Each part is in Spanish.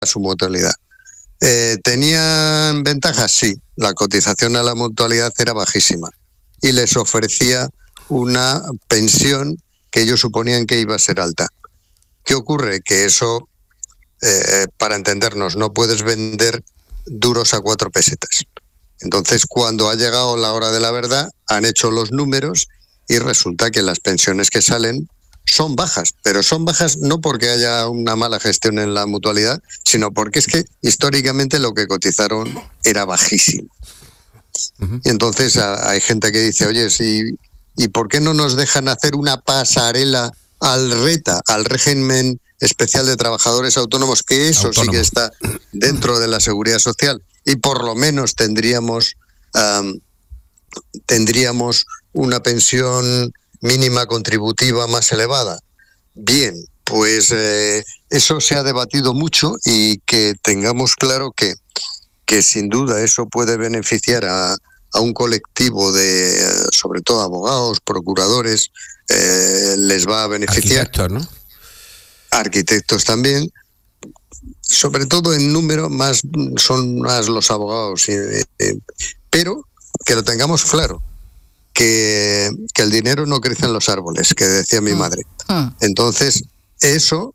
su mutualidad. ¿Tenían ventajas? Sí, la cotización a la mutualidad era bajísima y les ofrecía una pensión que ellos suponían que iba a ser alta. ¿Qué ocurre? Que eso, para entendernos, no puedes vender duros a 4 pesetas. Entonces, cuando ha llegado la hora de la verdad, han hecho los números y resulta que las pensiones que salen son bajas, pero son bajas no porque haya una mala gestión en la mutualidad, sino porque es que históricamente lo que cotizaron era bajísimo. Y entonces hay gente que dice, oye, ¿y por qué no nos dejan hacer una pasarela al RETA, al régimen especial de trabajadores autónomos, que eso sí que está dentro de la seguridad social? Y por lo menos tendríamos una pensión mínima contributiva más elevada. Bien, pues eso se ha debatido mucho y que tengamos claro que sin duda eso puede beneficiar a un colectivo de, sobre todo abogados, procuradores, les va a beneficiar. Arquitectos, ¿no? Arquitectos también. Sobre todo en número son más los abogados, pero que lo tengamos claro, que el dinero no crece en los árboles, que decía mi madre. Entonces, eso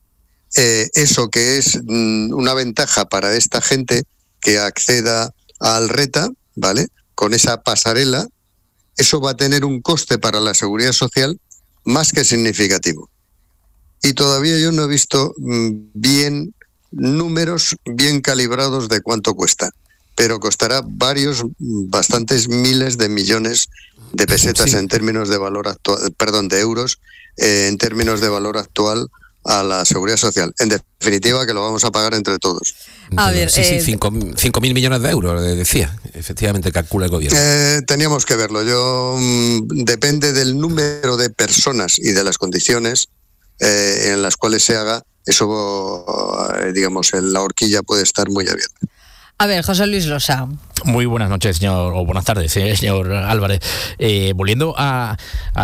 que es una ventaja para esta gente que acceda al RETA, ¿vale? Con esa pasarela, eso va a tener un coste para la seguridad social más que significativo. Y todavía yo no he visto bien números bien calibrados de cuánto cuesta, pero costará bastantes miles de millones de pesetas en términos de valor actual, de euros, en términos de valor actual a la seguridad social. En definitiva, que lo vamos a pagar entre todos. A ver, sí, 5.000 millones de euros, decía. Efectivamente, calcula el gobierno. Teníamos que verlo. Depende del número de personas y de las condiciones en las cuales se haga. Eso, digamos, la horquilla puede estar muy abierta. A ver, José Luis Losa. Muy buenas noches, señor, o buenas tardes, señor Álvarez. Volviendo al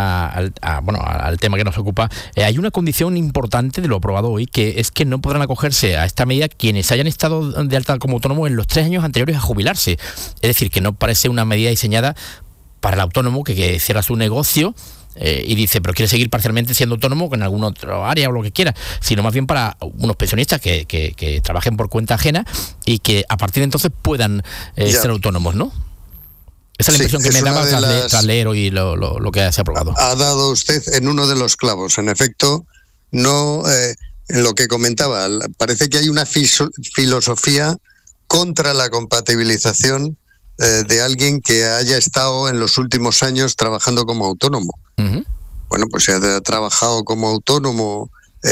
tema que nos ocupa, hay una condición importante de lo aprobado hoy, que es que no podrán acogerse a esta medida quienes hayan estado de alta como autónomos en los 3 años anteriores a jubilarse. Es decir, que no parece una medida diseñada para el autónomo que cierra su negocio y dice, pero quiere seguir parcialmente siendo autónomo en alguna otra área o lo que quiera, sino más bien para unos pensionistas que trabajen por cuenta ajena y que a partir de entonces puedan ser autónomos, ¿no? Esa es la impresión que me daba tras leer hoy lo que se ha aprobado. Ha dado usted en uno de los clavos. En efecto, no en lo que comentaba, parece que hay una filosofía contra la compatibilización de alguien que haya estado en los últimos años trabajando como autónomo. Bueno, pues si ha trabajado como autónomo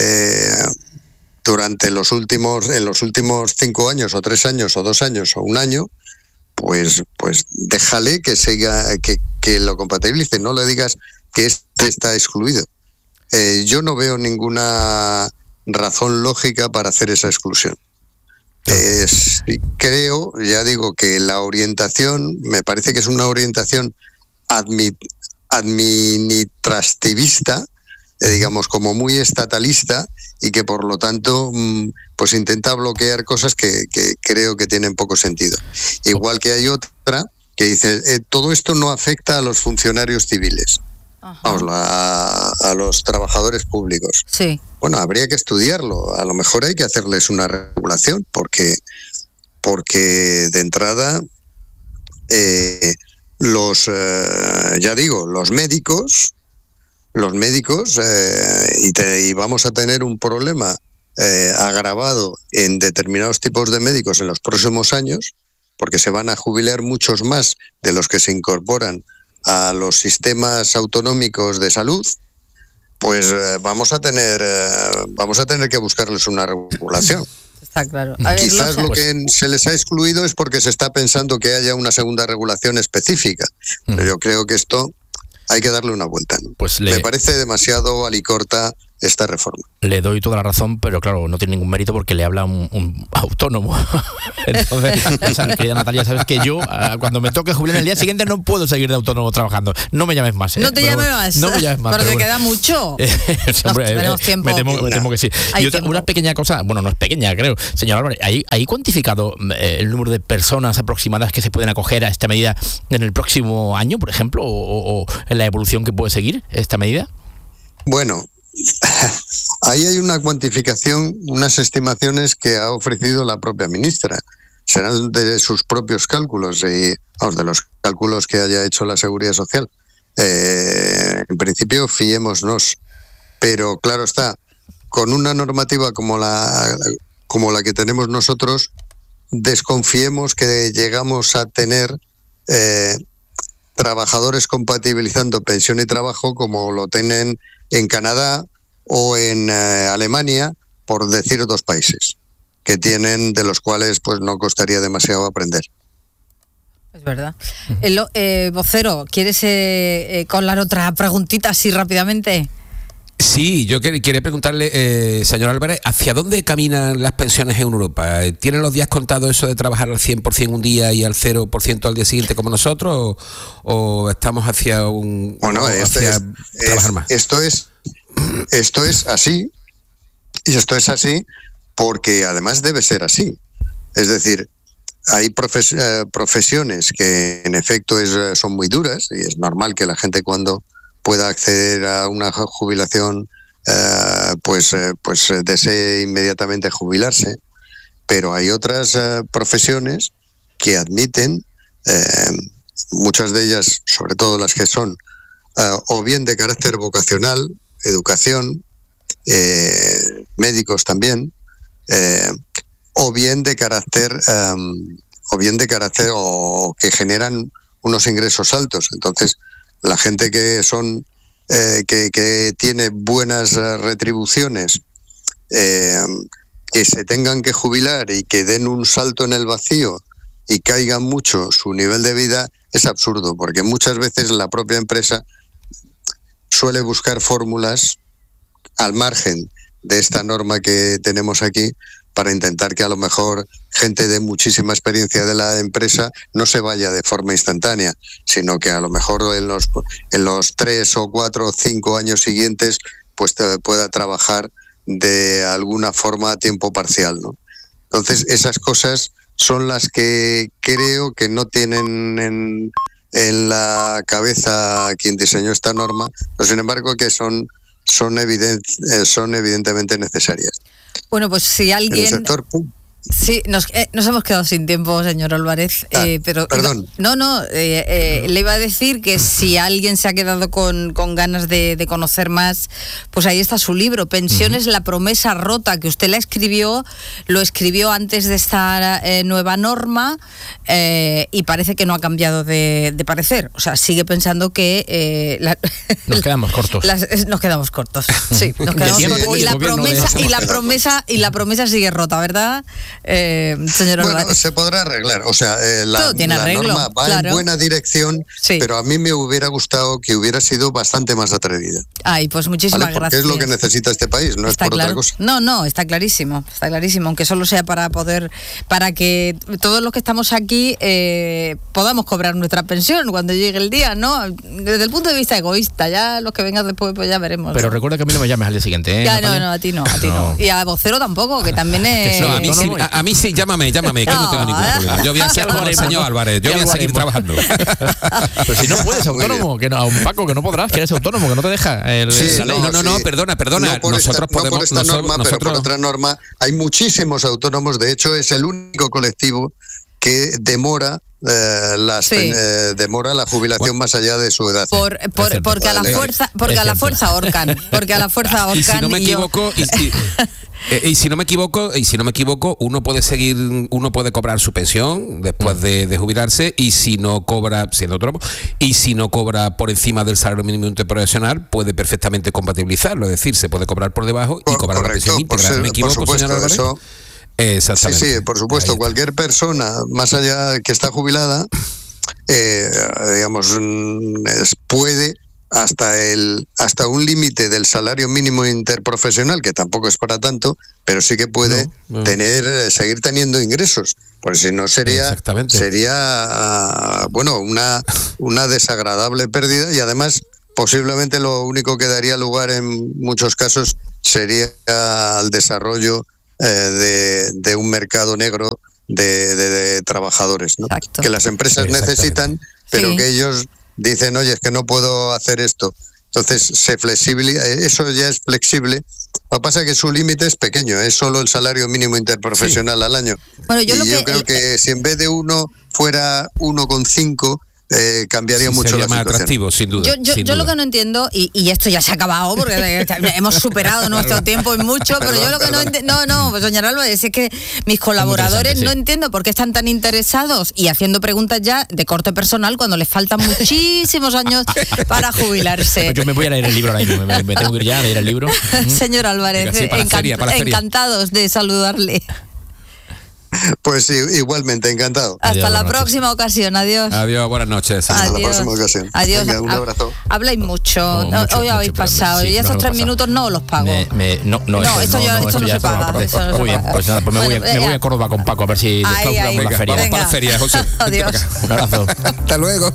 durante los últimos 5 años o 3 años o 2 años o 1 año, pues déjale que siga, que lo compatibilice. No le digas que este está excluido. Yo no veo ninguna razón lógica para hacer esa exclusión. Creo, ya digo, que la orientación me parece que es una orientación administrativista, digamos, como muy estatalista, y que por lo tanto pues intenta bloquear cosas que creo que tienen poco sentido. Igual que hay otra que dice, todo esto no afecta a los funcionarios civiles. Vamos, a los trabajadores públicos. Sí. Bueno, habría que estudiarlo. A lo mejor hay que hacerles una regulación, porque de entrada los médicos y vamos a tener un problema agravado en determinados tipos de médicos en los próximos años, porque se van a jubilar muchos más de los que se incorporan a los sistemas autonómicos de salud. Pues vamos a tener que buscarles una regulación. Está claro. Quizás lo que se les ha excluido es porque se está pensando que haya una segunda regulación específica. Pero yo creo que esto hay que darle una vuelta, ¿no? Me parece demasiado alicorta esta reforma. Le doy toda la razón, pero claro, no tiene ningún mérito porque le habla un autónomo. Entonces, querida Natalia, sabes que yo, cuando me toque jubilar el día siguiente, no puedo seguir de autónomo trabajando. No me llames más. No te llames más. No me llames más. Porque queda mucho. Hombre, tenemos tiempo. Me temo que sí. Hay Y otra, tiempo. una pequeña cosa, bueno, no es pequeña, creo. Señor Álvarez, ¿hay cuantificado el número de personas aproximadas que se pueden acoger a esta medida en el próximo año, por ejemplo, o en la evolución que puede seguir esta medida? Bueno, ahí hay una cuantificación, unas estimaciones que ha ofrecido la propia ministra. Serán de sus propios cálculos y de los cálculos que haya hecho la Seguridad Social. En principio, fiémonos. Pero claro está, con una normativa como la que tenemos nosotros, desconfiemos que llegamos a tener trabajadores compatibilizando pensión y trabajo como lo tienen en Canadá o en Alemania, por decir 2 países que tienen, de los cuales pues no costaría demasiado aprender. Es verdad. Vocero, ¿quieres colar otra preguntita así rápidamente? Sí, yo quería preguntarle, señor Álvarez, ¿hacia dónde caminan las pensiones en Europa? ¿Tienen los días contados eso de trabajar al 100% un día y al 0% al día siguiente como nosotros? ¿O estamos hacia un... Bueno, trabajar más? Esto es así, y esto es así porque además debe ser así. Es decir, hay profesiones que en efecto son muy duras y es normal que la gente cuando pueda acceder a una jubilación pues desee inmediatamente jubilarse, pero hay otras profesiones que admiten, muchas de ellas, sobre todo las que son o bien de carácter vocacional, educación, médicos también, o bien de carácter o que generan unos ingresos altos. Entonces, la gente que son que tiene buenas retribuciones, que se tengan que jubilar y que den un salto en el vacío y caiga mucho su nivel de vida, es absurdo, porque muchas veces la propia empresa suele buscar fórmulas al margen de esta norma que tenemos aquí para intentar que a lo mejor gente de muchísima experiencia de la empresa no se vaya de forma instantánea, sino que a lo mejor en los 3 o 4 o 5 años siguientes pues pueda trabajar de alguna forma a tiempo parcial, ¿no? Entonces esas cosas son las que creo que no tienen en la cabeza quien diseñó esta norma, pero sin embargo que son evidentemente necesarias. Bueno, pues si alguien... El sector, Sí, nos hemos quedado sin tiempo, señor Álvarez, pero perdón. Le iba a decir que si alguien se ha quedado con ganas de conocer más, pues ahí está su libro, Pensiones, la promesa rota, que usted lo escribió antes de esta nueva norma, y parece que no ha cambiado de parecer, o sea, sigue pensando que nos quedamos cortos. Nos quedamos cortos, sí, nos quedamos cortos, y la promesa sigue rota, ¿verdad? Señor bueno, Álvarez. se podrá arreglar, o sea, la norma va en buena dirección, sí, pero a mí me hubiera gustado que hubiera sido bastante más atrevida. Ay, pues muchísimas gracias. Porque es lo que necesita este país, no está es por otra cosa. No, está clarísimo, aunque solo sea para que todos los que estamos aquí podamos cobrar nuestra pensión cuando llegue el día, ¿no? Desde el punto de vista egoísta, ya los que vengan después pues ya veremos. Pero recuerda que a mí no me llames al día siguiente, ¿eh? Ya, no, a ti no. Y a Vocero tampoco, que también es... No, a mí sí, llámame, que no tengo ningún problema. Yo voy a ser como el señor Álvarez, yo voy a seguir trabajando. Pero si no puedes, autónomo, que no, a un Paco que no podrás, que eres autónomo, que no te deja la ley. No, perdona. Nosotros podemos... No por esta norma, pero por otra norma. Hay muchísimos autónomos, de hecho es el único colectivo que demora demora la jubilación más allá de su edad. Porque a la fuerza ahorcan. Y si no me equivoco... Y si no me equivoco, uno puede cobrar su pensión después de jubilarse, y si no cobra, siendo autónomo, y si no cobra por encima del salario mínimo interprofesional, puede perfectamente compatibilizarlo, es decir, se puede cobrar por debajo y cobrar la pensión íntegra. ¿Me equivoco, por supuesto, señor Álvarez? Exactamente. Sí, por supuesto. Cualquier persona, más allá que está jubilada, puede hasta un límite del salario mínimo interprofesional, que tampoco es para tanto, pero sí que puede seguir teniendo ingresos, porque si no sería una desagradable pérdida, y además posiblemente lo único que daría lugar en muchos casos sería al desarrollo de un mercado negro de trabajadores, ¿no? Que las empresas necesitan, pero que ellos dicen, oye, es que no puedo hacer esto. Entonces, eso ya es flexible. Lo que pasa es que su límite es pequeño, es solo el salario mínimo interprofesional al año. Bueno, yo creo que si en vez de 1 fuera 1,5, cambiaría mucho la más situación. Atractivo, sin duda. Yo lo que no entiendo, y esto ya se ha acabado porque hemos superado nuestro tiempo en mucho, pero yo lo que no entiendo, pues doña Álvarez, es que mis colaboradores no entiendo por qué están tan interesados y haciendo preguntas ya de corte personal cuando les faltan muchísimos años para jubilarse. Yo me voy a leer el libro ahora mismo, me tengo que ir ya a leer el libro. Señor Álvarez, encantados de saludarle. Pues sí, igualmente, encantado. Hasta la próxima ocasión, adiós. Adiós, buenas noches. Hasta la próxima ocasión. Adiós. Venga, un abrazo. Habláis mucho, hoy habéis pasado, y esos 3 minutos no los pago. Esto no se paga. Muy bien, pues nada, pues me voy a Córdoba con Paco a ver si después la feria. Vamos para la feria, José. Adiós. Un abrazo. Hasta luego.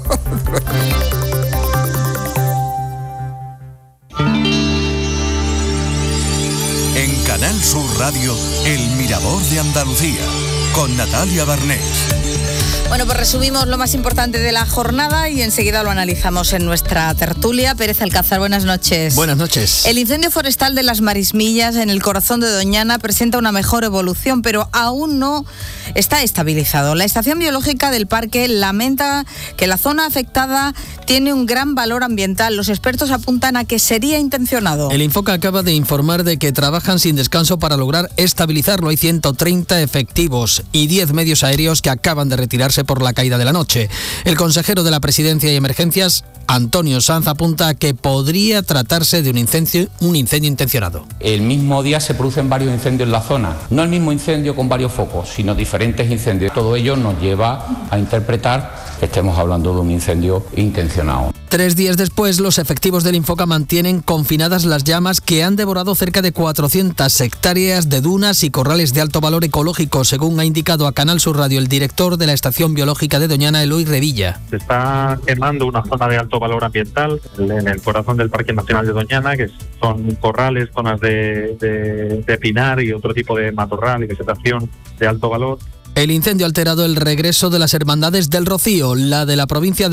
En Canal Sur Radio, El Mirador de Andalucía, con Natalia Barnés. Bueno, pues resumimos lo más importante de la jornada y enseguida lo analizamos en nuestra tertulia. Pérez Alcázar, buenas noches. Buenas noches. El incendio forestal de las Marismillas en el corazón de Doñana presenta una mejor evolución, pero aún no está estabilizado. La estación biológica del parque lamenta que la zona afectada tiene un gran valor ambiental. Los expertos apuntan a que sería intencionado. El Infoca acaba de informar de que trabajan sin descanso para lograr estabilizarlo. Hay 130 efectivos y 10 medios aéreos que acaban de retirarse por la caída de la noche. El consejero de la Presidencia y Emergencias, Antonio Sanz, apunta a que podría tratarse de un incendio intencionado. El mismo día se producen varios incendios en la zona. No el mismo incendio con varios focos, sino diferentes incendios. Todo ello nos lleva a interpretar que estemos hablando de un incendio intencionado. 3 días después, los efectivos del Infoca mantienen confinadas las llamas que han devorado cerca de 400 hectáreas de dunas y corrales de alto valor ecológico, según ha indicado a Canal Sur Radio el director de la Estación Biológica de Doñana, Eloy Revilla. Se está quemando una zona de alto valor ambiental en el corazón del Parque Nacional de Doñana, que son corrales, zonas de pinar y otro tipo de matorral y vegetación de alto valor. El incendio ha alterado el regreso de las hermandades del Rocío. Las de la provincia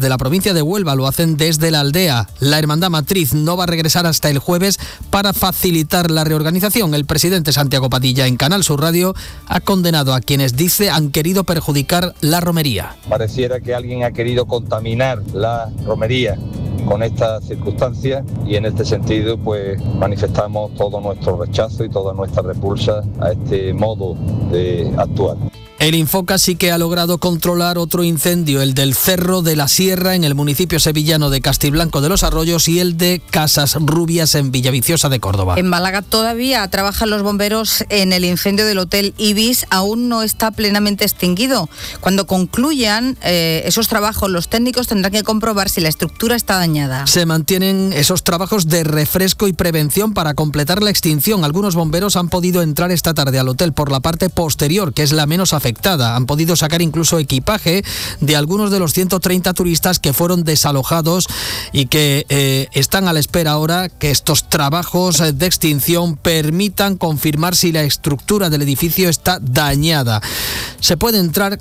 de Huelva lo hacen desde la aldea. La hermandad matriz no va a regresar hasta el jueves para facilitar la reorganización. El presidente Santiago Padilla en Canal Sur Radio ha condenado a quienes dice han querido perjudicar la romería. Pareciera que alguien ha querido contaminar la romería con estas circunstancias y en este sentido pues manifestamos todo nuestro rechazo y toda nuestra repulsa a este modo de actuar. El Infoca sí que ha logrado controlar otro incendio, el del Cerro de la Sierra en el municipio sevillano de Castiblanco de los Arroyos y el de Casas Rubias en Villaviciosa de Córdoba. En Málaga todavía trabajan los bomberos en el incendio del Hotel Ibis, aún no está plenamente extinguido. Cuando concluyan esos trabajos, los técnicos tendrán que comprobar si la estructura está dañada. Se mantienen esos trabajos de refresco y prevención para completar la extinción. Algunos bomberos han podido entrar esta tarde al hotel por la parte posterior, que es la menos afectada. Han podido sacar incluso equipaje de algunos de los 130 turistas que fueron desalojados y que están a la espera ahora que estos trabajos de extinción permitan confirmar si la estructura del edificio está dañada. Se puede entrar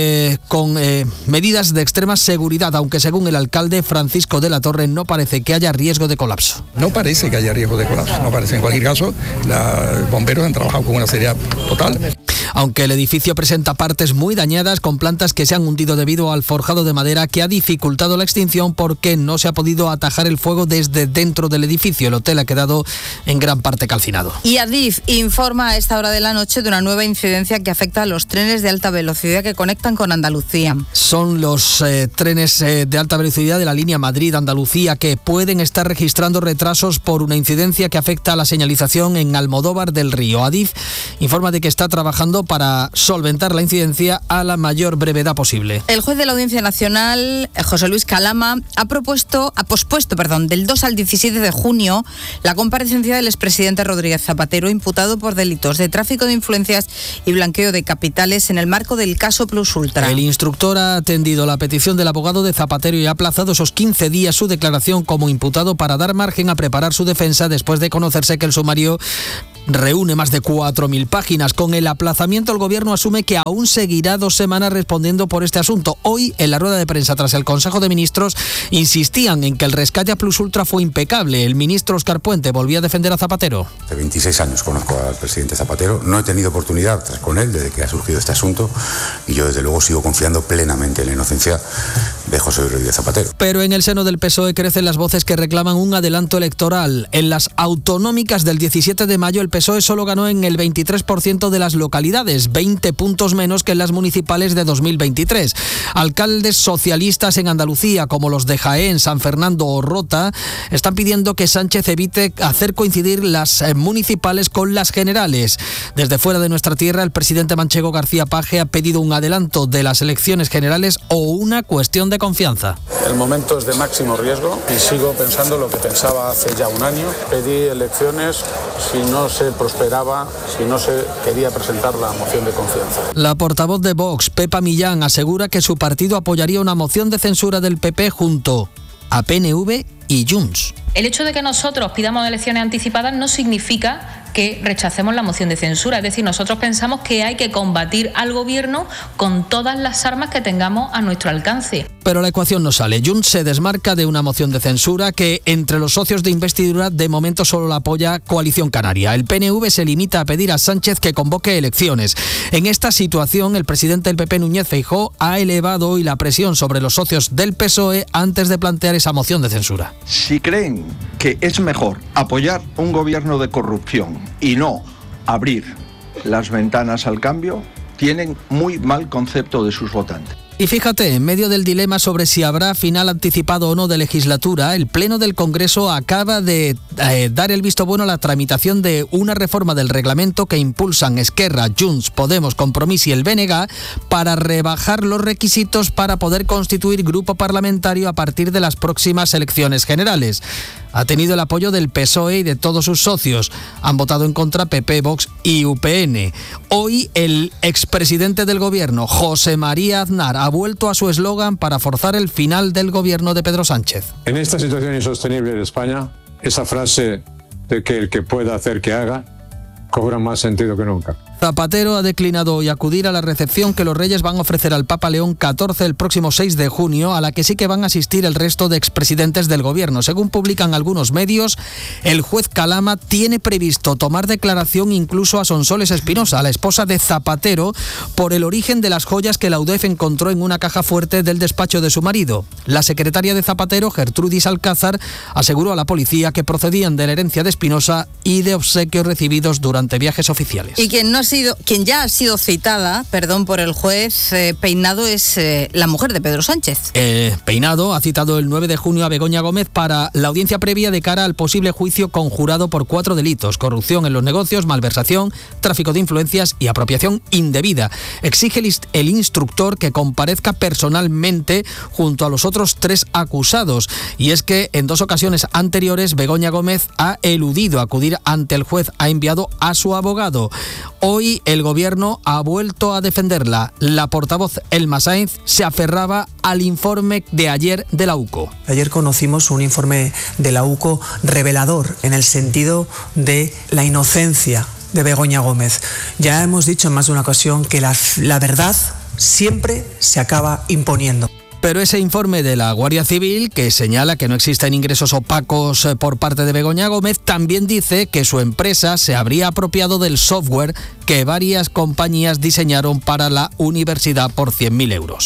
con medidas de extrema seguridad, aunque según el alcalde Francisco de la Torre no parece que haya riesgo de colapso. No parece que haya riesgo de colapso, no parece. En cualquier caso, los bomberos han trabajado con una seriedad total. Aunque el edificio presenta partes muy dañadas con plantas que se han hundido debido al forjado de madera que ha dificultado la extinción porque no se ha podido atajar el fuego desde dentro del edificio. El hotel ha quedado en gran parte calcinado. Y Adif informa a esta hora de la noche de una nueva incidencia que afecta a los trenes de alta velocidad que conectan con Andalucía. Son los trenes de alta velocidad de la línea Madrid-Andalucía que pueden estar registrando retrasos por una incidencia que afecta a la señalización en Almodóvar del Río. Adif informa de que está trabajando para solventar la incidencia a la mayor brevedad posible. El juez de la Audiencia Nacional, José Luis Calama, ha pospuesto del 2 al 17 de junio la comparecencia del expresidente Rodríguez Zapatero, imputado por delitos de tráfico de influencias y blanqueo de capitales en el marco del caso Plus Ultra. El instructor ha atendido la petición del abogado de Zapatero y ha aplazado esos 15 días su declaración como imputado para dar margen a preparar su defensa después de conocerse que el sumario reúne más de 4.000 páginas. Con el aplazamiento, el Gobierno asume que aún seguirá 2 semanas respondiendo por este asunto. Hoy, en la rueda de prensa tras el Consejo de Ministros, insistían en que el rescate a Plus Ultra fue impecable. El ministro Óscar Puente volvía a defender a Zapatero. Hace 26 años conozco al presidente Zapatero. No he tenido oportunidad de estar con él desde que ha surgido este asunto y yo desde luego sigo confiando plenamente en la inocencia de José Luis Rodríguez Zapatero. Pero en el seno del PSOE crecen las voces que reclaman un adelanto electoral. En las autonómicas del 17 de mayo, el PSOE solo ganó en el 23% de las localidades, 20 puntos menos que en las municipales de 2023. Alcaldes socialistas en Andalucía, como los de Jaén, San Fernando o Rota, están pidiendo que Sánchez evite hacer coincidir las municipales con las generales. Desde fuera de nuestra tierra, el presidente manchego García Page ha pedido un adelanto de las elecciones generales o una cuestión de confianza. El momento es de máximo riesgo y sigo pensando lo que pensaba hace ya un año. Pedí elecciones si no se prosperaba, si no se quería presentar la moción de confianza. La portavoz de Vox, Pepa Millán, asegura que su partido apoyaría una moción de censura del PP junto a PNV y Junts. El hecho de que nosotros pidamos elecciones anticipadas no significa que rechacemos la moción de censura. Es decir, nosotros pensamos que hay que combatir al gobierno con todas las armas que tengamos a nuestro alcance. Pero la ecuación no sale. Junts se desmarca de una moción de censura que entre los socios de investidura de momento solo la apoya Coalición Canaria. El PNV se limita a pedir a Sánchez que convoque elecciones. En esta situación, el presidente del PP, Núñez Feijóo, ha elevado hoy la presión sobre los socios del PSOE antes de plantear esa moción de censura. Si creen que es mejor apoyar un gobierno de corrupción y no abrir las ventanas al cambio, tienen muy mal concepto de sus votantes. Y fíjate, en medio del dilema sobre si habrá final anticipado o no de legislatura, el Pleno del Congreso acaba de dar el visto bueno a la tramitación de una reforma del reglamento que impulsan Esquerra, Junts, Podemos, Compromís y el BNG para rebajar los requisitos para poder constituir grupo parlamentario a partir de las próximas elecciones generales. Ha tenido el apoyo del PSOE y de todos sus socios. Han votado en contra PP, Vox y UPN. Hoy el expresidente del gobierno, José María Aznar, ha vuelto a su eslogan para forzar el final del gobierno de Pedro Sánchez. En esta situación insostenible de España, esa frase de que el que pueda hacer que haga cobra más sentido que nunca. Zapatero ha declinado hoy acudir a la recepción que los Reyes van a ofrecer al Papa León XIV el próximo 6 de junio, a la que sí que van a asistir el resto de expresidentes del gobierno. Según publican algunos medios, el juez Calama tiene previsto tomar declaración incluso a Sonsoles Espinosa, la esposa de Zapatero, por el origen de las joyas que la UDEF encontró en una caja fuerte del despacho de su marido. La secretaria de Zapatero, Gertrudis Alcázar, aseguró a la policía que procedían de la herencia de Espinosa y de obsequios recibidos durante viajes oficiales. Y quien ya ha sido citada, por el juez Peinado, es la mujer de Pedro Sánchez. Peinado ha citado el 9 de junio a Begoña Gómez para la audiencia previa de cara al posible juicio conjurado por 4 delitos: corrupción en los negocios, malversación, tráfico de influencias y apropiación indebida. Exige el instructor que comparezca personalmente junto a los otros 3 acusados. Y es que en 2 ocasiones anteriores Begoña Gómez ha eludido acudir ante el juez, ha enviado a su abogado. Hoy el gobierno ha vuelto a defenderla. La portavoz Elma Sainz se aferraba al informe de ayer de la UCO. Ayer conocimos un informe de la UCO revelador en el sentido de la inocencia de Begoña Gómez. Ya hemos dicho en más de una ocasión que la verdad siempre se acaba imponiendo. Pero ese informe de la Guardia Civil, que señala que no existen ingresos opacos por parte de Begoña Gómez, también dice que su empresa se habría apropiado del software que varias compañías diseñaron para la universidad por 100.000 euros.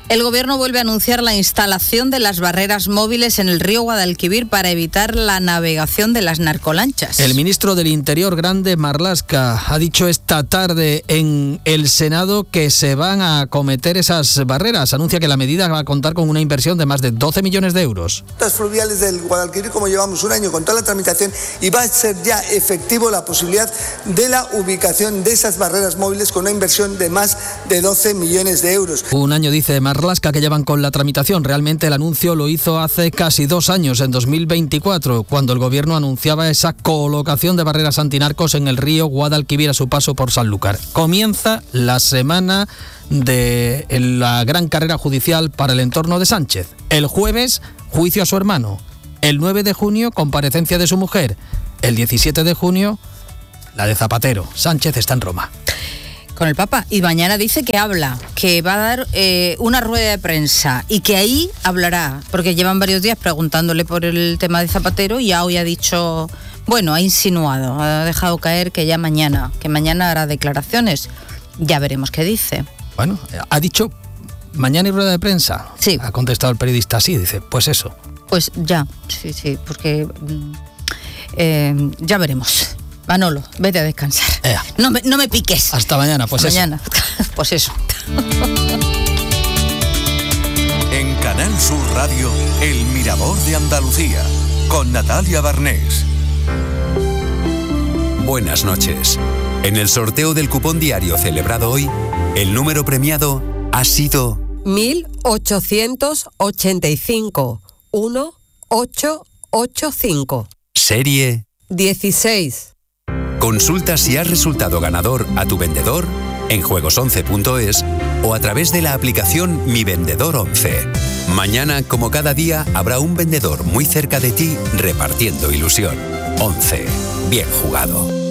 El Gobierno vuelve a anunciar la instalación de las barreras móviles en el río Guadalquivir para evitar la navegación de las narcolanchas. El ministro del Interior, Grande Marlaska, ha dicho esta tarde en el Senado que se van a acometer esas barreras. Anuncia que la medida va a contar con una inversión de más de 12 millones de euros. Las fluviales del Guadalquivir, como llevamos un año con toda la tramitación, y va a ser ya efectivo la posibilidad de la ubicación de esas barreras móviles con una inversión de más de 12 millones de euros. Un año, dice Marlaska, que llevan con la tramitación. Realmente el anuncio lo hizo hace casi 2 años, en 2024, cuando el Gobierno anunciaba esa colocación de barreras antinarcos en el río Guadalquivir a su paso por Sanlúcar. Comienza la semana de la gran carrera judicial para el entorno de Sánchez. El jueves, juicio a su hermano. El 9 de junio, comparecencia de su mujer. El 17 de junio, la de Zapatero. Sánchez está en Roma. Con el Papa, y mañana dice que habla, que va a dar una rueda de prensa y que ahí hablará, porque llevan varios días preguntándole por el tema de Zapatero y ya hoy ha dicho, bueno, ha insinuado, ha dejado caer que mañana hará declaraciones. Ya veremos qué dice. Bueno, ha dicho mañana y rueda de prensa. Sí. Ha contestado el periodista así, dice, pues eso. Pues ya, sí, porque ya veremos. Manolo, vete a descansar. No me piques. Hasta mañana, pues Hasta mañana. Pues eso. En Canal Sur Radio, El Mirador de Andalucía, con Natalia Barnés. Buenas noches. En el sorteo del cupón diario celebrado hoy, el número premiado ha sido 1885 1885. Serie 16. Consulta si has resultado ganador a tu vendedor en juegos11.es o a través de la aplicación Mi Vendedor 11. Mañana, como cada día, habrá un vendedor muy cerca de ti repartiendo ilusión. 11. Bien jugado.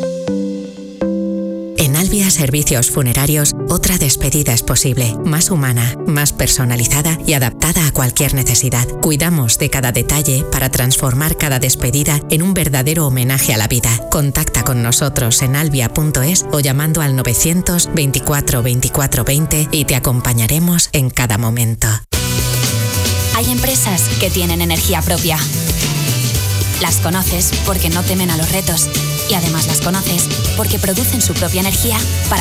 En Albia Servicios Funerarios, otra despedida es posible, más humana, más personalizada y adaptada a cualquier necesidad. Cuidamos de cada detalle para transformar cada despedida en un verdadero homenaje a la vida. Contacta con nosotros en albia.es o llamando al 924 24 20 y te acompañaremos en cada momento. Hay empresas que tienen energía propia. Las conoces porque no temen a los retos y además las conoces porque producen su propia energía para